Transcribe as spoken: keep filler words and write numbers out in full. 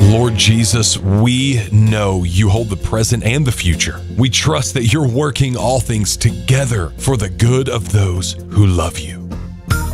Lord Jesus, we know you hold the present and the future. We trust that you're working all things together for the good of those who love you.